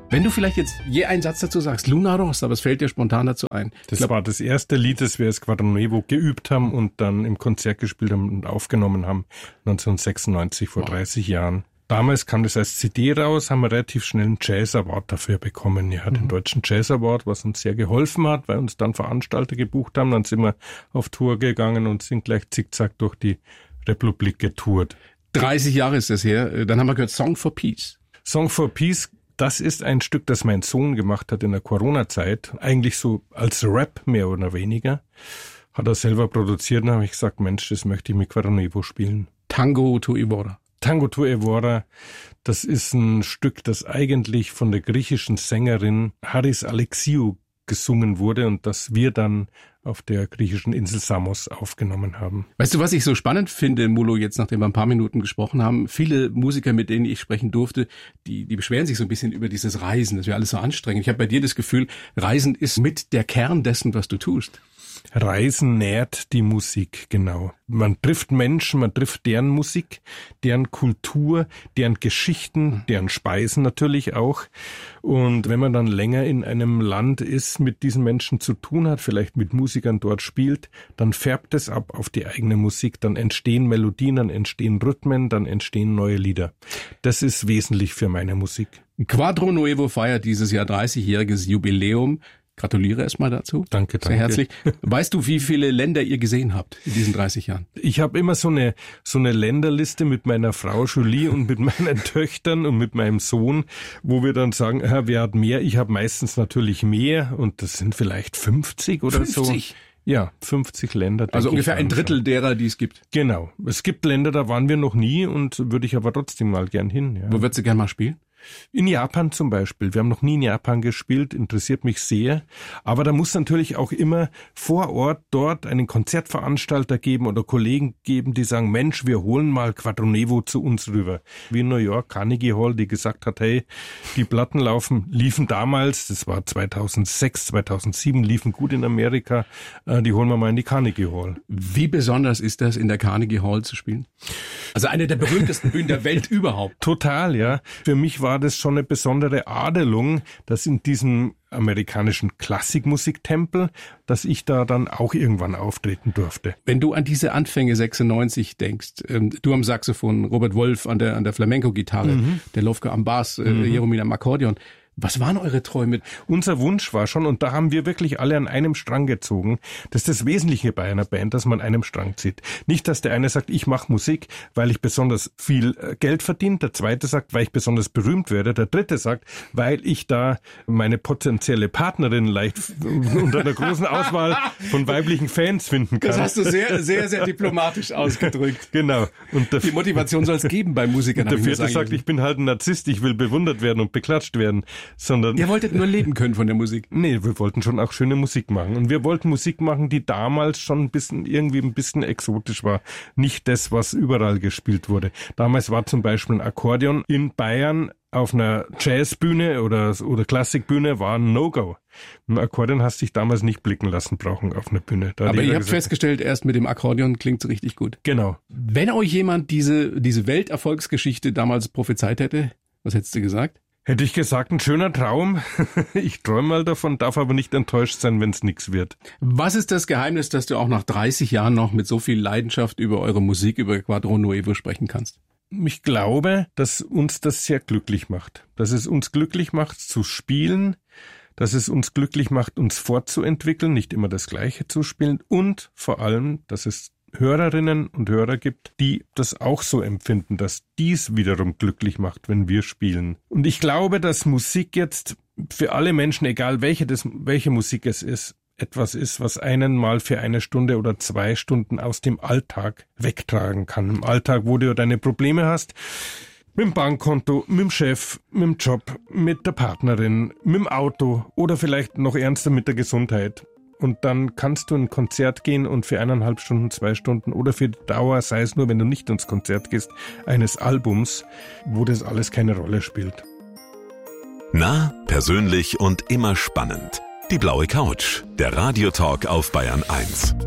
Wenn du vielleicht jetzt je einen Satz dazu sagst, Luna Rossa, was fällt dir spontan dazu ein? Das war das erste Lied, das wir als Quadro Nuevo geübt haben und dann im Konzert gespielt haben und aufgenommen haben, 1996, vor 30 Jahren. Damals kam das als CD raus, haben wir relativ schnell einen Jazz Award dafür bekommen. Ja, den Deutschen Jazz Award, was uns sehr geholfen hat, weil uns dann Veranstalter gebucht haben. Dann sind wir auf Tour gegangen und sind gleich zickzack durch die Republik getourt. 30 Jahre ist das her. Dann haben wir gehört Song for Peace. Song for Peace, das ist ein Stück, das mein Sohn gemacht hat in der Corona-Zeit. Eigentlich so als Rap mehr oder weniger. Hat er selber produziert und habe ich gesagt, Mensch, das möchte ich mit Quadro Nuevo spielen. Tango to Evora. Tango to Evora, das ist ein Stück, das eigentlich von der griechischen Sängerin Haris Alexiou gesungen wurde und das wir dann auf der griechischen Insel Samos aufgenommen haben. Weißt du, was ich so spannend finde, Mulo, jetzt nachdem wir ein paar Minuten gesprochen haben? Viele Musiker, mit denen ich sprechen durfte, die beschweren sich so ein bisschen über dieses Reisen. Das wäre alles so anstrengend. Ich habe bei dir das Gefühl, Reisen ist mit der Kern dessen, was du tust. Reisen nährt die Musik, genau. Man trifft Menschen, man trifft deren Musik, deren Kultur, deren Geschichten, deren Speisen natürlich auch. Und wenn man dann länger in einem Land ist, mit diesen Menschen zu tun hat, vielleicht mit Musikern dort spielt, dann färbt es ab auf die eigene Musik. Dann entstehen Melodien, dann entstehen Rhythmen, dann entstehen neue Lieder. Das ist wesentlich für meine Musik. Quadro Nuevo feiert dieses Jahr 30-jähriges Jubiläum. Gratuliere erstmal dazu. Danke. Sehr herzlich. Weißt du, wie viele Länder ihr gesehen habt in diesen 30 Jahren? Ich habe immer so eine Länderliste mit meiner Frau Julie und mit meinen Töchtern und mit meinem Sohn, wo wir dann sagen, wer hat mehr? Ich habe meistens natürlich mehr und das sind vielleicht 50 oder 50? So. Ja, 50 Länder. Also ungefähr ein Drittel derer, die es gibt. Genau. Es gibt Länder, da waren wir noch nie und würde ich aber trotzdem mal gern hin. Ja. Wo würdest du gern mal spielen? In Japan zum Beispiel. Wir haben noch nie in Japan gespielt, interessiert mich sehr. Aber da muss natürlich auch immer vor Ort dort einen Konzertveranstalter geben oder Kollegen geben, die sagen, Mensch, wir holen mal Quadro Nuevo zu uns rüber. Wie in New York, Carnegie Hall, die gesagt hat, hey, die Platten liefen damals, das war 2006, 2007, liefen gut in Amerika, die holen wir mal in die Carnegie Hall. Wie besonders ist das, in der Carnegie Hall zu spielen? Also eine der berühmtesten Bühnen der Welt überhaupt. Total, ja. Für mich war das schon eine besondere Adelung, dass in diesem amerikanischen Klassikmusiktempel, dass ich da dann auch irgendwann auftreten durfte. Wenn du an diese Anfänge 96 denkst, du am Saxophon, Robert Wolf an der Flamenco-Gitarre, der Lofka am Bass, Jeromina am Akkordeon, was waren eure Träume? Unser Wunsch war schon, und da haben wir wirklich alle an einem Strang gezogen, das ist das Wesentliche bei einer Band, dass man an einem Strang zieht. Nicht, dass der eine sagt, ich mache Musik, weil ich besonders viel Geld verdiene, der zweite sagt, weil ich besonders berühmt werde, der dritte sagt, weil ich da meine potenzielle Partnerin leicht unter einer großen Auswahl von weiblichen Fans finden kann. Das hast du sehr, sehr, sehr diplomatisch ausgedrückt. Genau. Und die Motivation soll es geben bei Musikern. Der vierte sagt, ich bin halt ein Narzisst, ich will bewundert werden und beklatscht werden. Sondern ihr wolltet nur leben können von der Musik. Nee, wir wollten schon auch schöne Musik machen. Und wir wollten Musik machen, die damals schon ein bisschen exotisch war. Nicht das, was überall gespielt wurde. Damals war zum Beispiel ein Akkordeon in Bayern auf einer Jazzbühne oder Klassikbühne war ein No-Go. Ein Akkordeon hast dich damals nicht blicken lassen brauchen auf einer Bühne. Aber ihr habt festgestellt, erst mit dem Akkordeon klingt's richtig gut. Genau. Wenn euch jemand diese Welterfolgsgeschichte damals prophezeit hätte, was hättest du gesagt? Hätte ich gesagt, ein schöner Traum. Ich träume mal davon, darf aber nicht enttäuscht sein, wenn es nichts wird. Was ist das Geheimnis, dass du auch nach 30 Jahren noch mit so viel Leidenschaft über eure Musik, über Quadro Nuevo sprechen kannst? Ich glaube, dass uns das sehr glücklich macht. Dass es uns glücklich macht, zu spielen, dass es uns glücklich macht, uns fortzuentwickeln, nicht immer das Gleiche zu spielen und vor allem, dass es Hörerinnen und Hörer gibt, die das auch so empfinden, dass dies wiederum glücklich macht, wenn wir spielen. Und ich glaube, dass Musik jetzt für alle Menschen, egal welche Musik es ist, etwas ist, was einen mal für 1 Stunde oder 2 Stunden aus dem Alltag wegtragen kann. Im Alltag, wo du deine Probleme hast, mit dem Bankkonto, mit dem Chef, mit dem Job, mit der Partnerin, mit dem Auto oder vielleicht noch ernster mit der Gesundheit. Und dann kannst du in ein Konzert gehen und für 1,5 Stunden, 2 Stunden oder für die Dauer, sei es nur, wenn du nicht ins Konzert gehst, eines Albums, wo das alles keine Rolle spielt. Nah, persönlich und immer spannend. Die blaue Couch, der Radiotalk auf Bayern 1.